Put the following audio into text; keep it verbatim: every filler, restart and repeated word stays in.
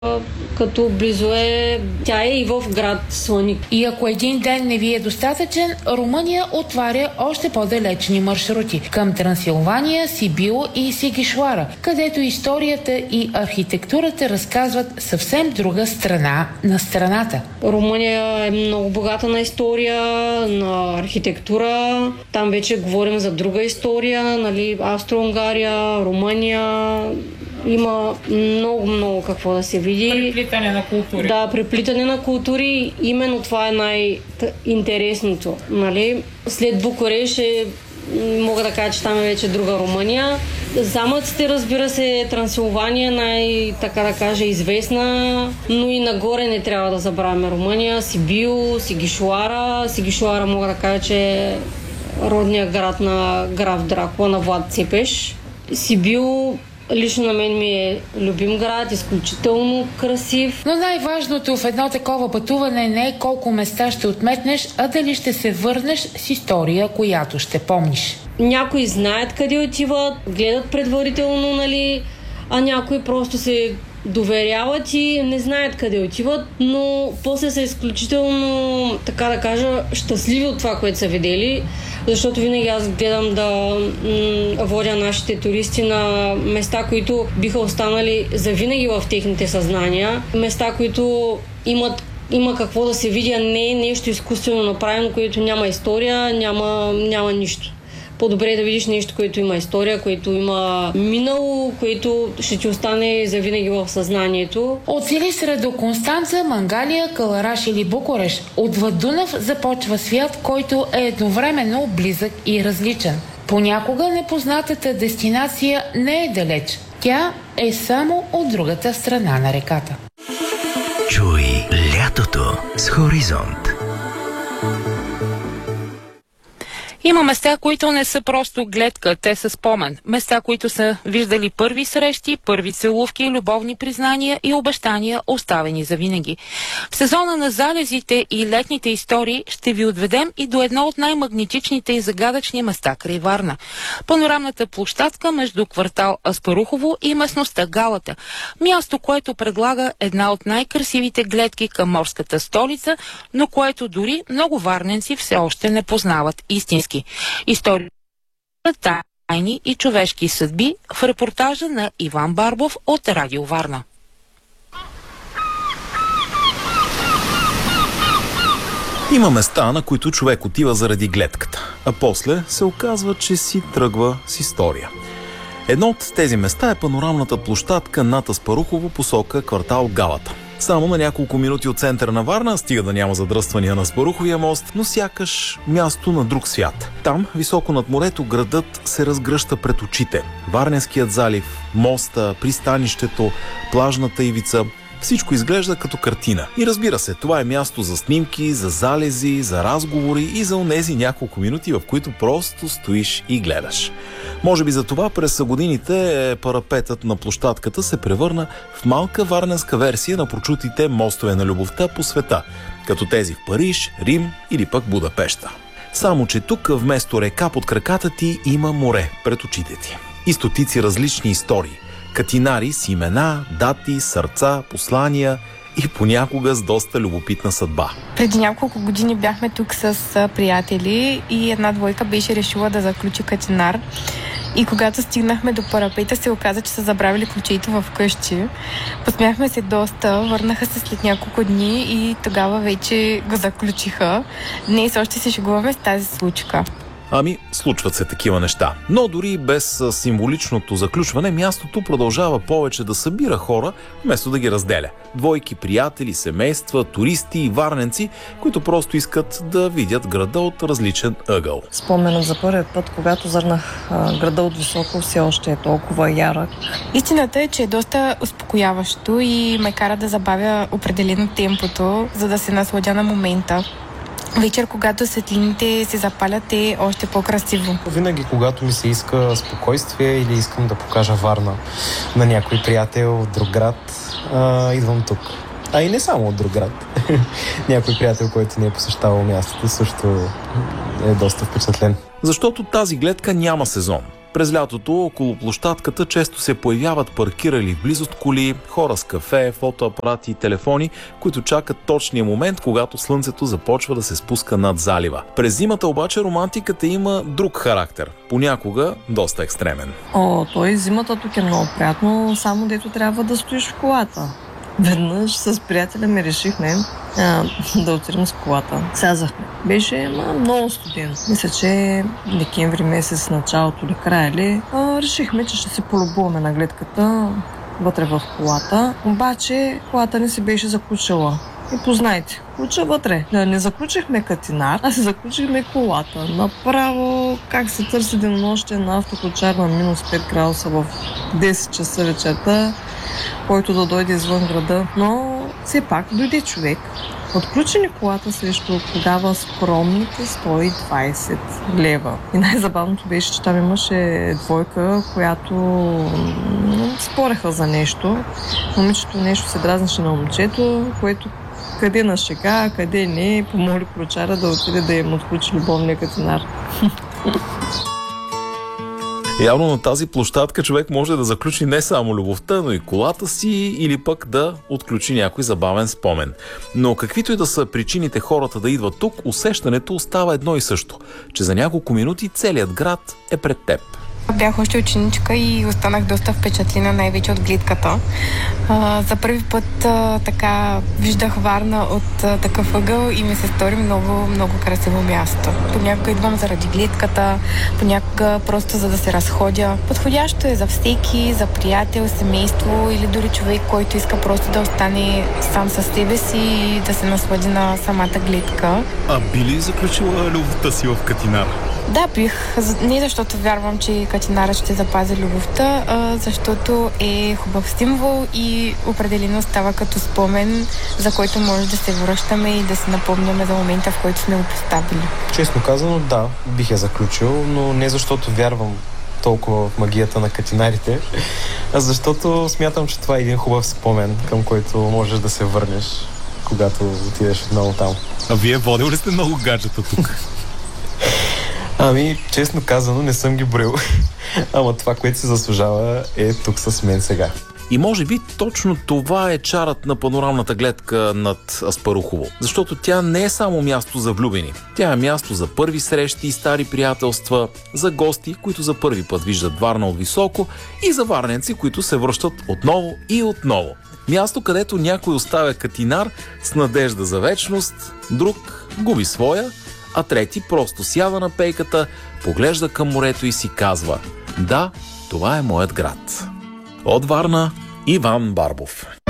като близо е, тя е и в град Слъник. И ако един ден не ви е достатъчен, Румъния отваря още по-далечни маршрути към Трансилвания, Сибил и Сигишуара, където историята и архитектурата разказват съвсем друга страна на страната. Румъния е много богата на история, на архитектура. Там вече говорим за друга история, нали, Австро-Унгария, Румъния. Има много-много какво да се види. Преплитане на култури. Да, преплитане на култури. Именно това е най-интересното. Нали? След Букурещ е, мога да кажа, че там е вече друга Румъния. Замъците, разбира се, Трансилвания най, така да кажа, известна, но и нагоре не трябва да забравяме Румъния. Сибил, Сигишуара. Сигишуара мога да кажа, че е родният град на граф Дракула, на Влад Цепеш. Сибил лично на мен ми е любим град, изключително красив. Но най-важното в едно такова пътуване не е колко места ще отметнеш, а дали ще се върнеш с история, която ще помниш. Някои знаят къде отиват, гледат предварително, нали, а някои просто се доверяват и не знаят къде отиват, но после са изключително, така да кажа, щастливи от това, което са видели, защото винаги аз гледам да м- водя нашите туристи на места, които биха останали завинаги в техните съзнания, места, които имат има какво да се види, а не е нещо изкуствено направено, което няма история, няма, няма нищо. По-добре е да видиш нещо, което има история, което има минало, което ще ти остане завинаги в съзнанието. От Силистра до Констанца, Мангалия, Калараш или Букурещ, отвъд Дунав започва свят, който е едновременно близък и различен. Понякога непознатата дестинация не е далеч. Тя е само от другата страна на реката. Чуй лятото с Хоризонт. Има места, които не са просто гледка, те са спомен. Места, които са виждали първи срещи, първи целувки, любовни признания и обещания, оставени за винаги. В сезона на залезите и летните истории ще ви отведем и до едно от най-магнетичните и загадъчни места край Варна. Панорамната площадка между квартал Аспарухово и местността Галата. Място, което предлага една от най-красивите гледки към морската столица, но което дори много варненци все още не познават истински. История, тайни и човешки съдби в репортажа на Иван Барбов от Радио Варна. Има места, на които човек отива заради гледката, а после се оказва, че си тръгва с история. Едно от тези места е панорамната площадка над Аспарухово, посока квартал Галата. Само на няколко минути от центъра на Варна, стига да няма задръствания на Аспаруховия мост, но сякаш място на друг свят. Там, високо над морето, градът се разгръща пред очите. Варненският залив, моста, пристанището, плажната ивица – всичко изглежда като картина. И разбира се, това е място за снимки, за залези, за разговори и за онези няколко минути, в които просто стоиш и гледаш. Може би за това през годините парапетът на площадката се превърна в малка варненска версия на прочутите мостове на любовта по света, като тези в Париж, Рим или пък Будапеща. Само че тук вместо река под краката ти има море пред очите ти. И стотици различни истории. Катинари с имена, дати, сърца, послания и понякога с доста любопитна съдба. Преди няколко години бяхме тук с приятели и една двойка беше решила да заключи катинар. И когато стигнахме до парапета, се оказа, че са забравили ключите в къщи. Посмяхме се доста, върнаха се след няколко дни и тогава вече го заключиха. Днес още се шегуваме с тази случка. Ами, случват се такива неща. Но дори без символичното заключване, мястото продължава повече да събира хора, вместо да ги разделя. Двойки, приятели, семейства, туристи и варненци, които просто искат да видят града от различен ъгъл. Споменът за първият път, когато зърнах а, града от високо, все още е толкова ярък. Истината е, че е доста успокояващо и ме кара да забавя определено темпото, за да се насладя на момента. Вечер, когато светлините се запалят, е още по-красиво. Винаги, когато ми се иска спокойствие или искам да покажа Варна на някой приятел от друг град, а, идвам тук. А и не само от друг град. Някой приятел, който не е посещавал мястото, също е доста впечатлен. Защото тази гледка няма сезон. През лятото около площадката често се появяват паркирали в близост коли, хора с кафе, фотоапарати и телефони, които чакат точния момент, когато слънцето започва да се спуска над залива. През зимата обаче романтиката има друг характер, понякога доста екстремен. О, той зимата тук е много приятно, само дето трябва да стоиш в колата. Веднъж с приятеля ми решихме а, да отидем с колата. Слязахме. Беше ма, много студено. Мисля, че декември месец, началото или края ли, а, решихме, че ще се полюбуваме на гледката вътре в колата. Обаче колата ни се беше заключила. И познайте, ключа вътре. Не, не заключихме катинар, а се заключихме колата. Направо как се търси денонощен на автоключар на минус пет градуса в десет часа вечерта, който да дойде извън града. Но все пак дойде човек. Отключи ни колата срещу тогава скромните сто и двайсет лева. И най-забавното беше, че там имаше двойка, която спореха за нещо. Момичето нещо се дразнеше на момчето, което къде на шега, къде не, помоли ключара да отиде да им отключи любовния катинар. Явно на тази площадка човек може да заключи не само любовта, но и колата си или пък да отключи някой забавен спомен. Но каквито и да са причините хората да идват тук, усещането остава едно и също, че за няколко минути целият град е пред теб. Бях още ученичка и останах доста впечатлена най-вече от гледката. А, за първи път а, така виждах Варна от а, такъв ъгъл и ми се стори много, много красиво място. Понякога идвам заради гледката, понякога просто за да се разходя. Подходящо е за всеки, за приятел, семейство или дори човек, който иска просто да остане сам със себе си и да се наслади на самата гледка. А би ли заключила любовта си в катинар? Да, бих. Не защото вярвам, че катинарът ще запази любовта, а защото е хубав символ и определено става като спомен, за който може да се връщаме и да се напомняме за момента, в който сме го поставили. Честно казано, да, бих я заключил, но не защото вярвам толкова в магията на катинарите, а защото смятам, че това е един хубав спомен, към който можеш да се върнеш, когато отидеш отново там. А вие водил ли сте много гаджета тук? Ами, честно казано, не съм ги броил. Ама това, което се заслужава, е тук с мен сега. И може би точно това е чарът на панорамната гледка над Аспарухово. Защото тя не е само място за влюбени. Тя е място за първи срещи и стари приятелства, за гости, които за първи път виждат Варна от високо и за варненци, които се връщат отново и отново. Място, където някой оставя катинар с надежда за вечност, друг губи своя, а трети просто сяда на пейката, поглежда към морето и си казва: да, това е моят град. От Варна, Иван Барбов.